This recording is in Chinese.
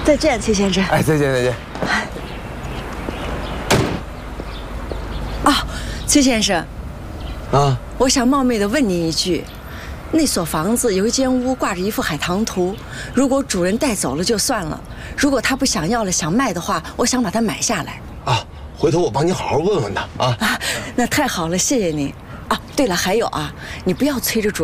再见，崔先生。 哎，再见再见。 啊，崔先生。 啊， 我想冒昧的问您一句，那所房子有一间屋挂着一幅海棠图，如果主人带走了就算了，如果他不想要了想卖的话，我想把它买下来。 啊，回头我帮你好好问问他啊。 那太好了，谢谢您。啊，对了，还有啊，你不要催着主